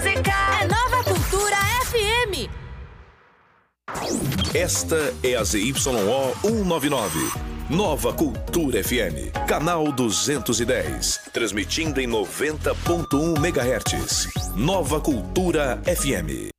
É Nova Cultura FM. Esta é a ZYO 199. Nova Cultura FM, canal 210, transmitindo em 90.1 MHz. Nova Cultura FM.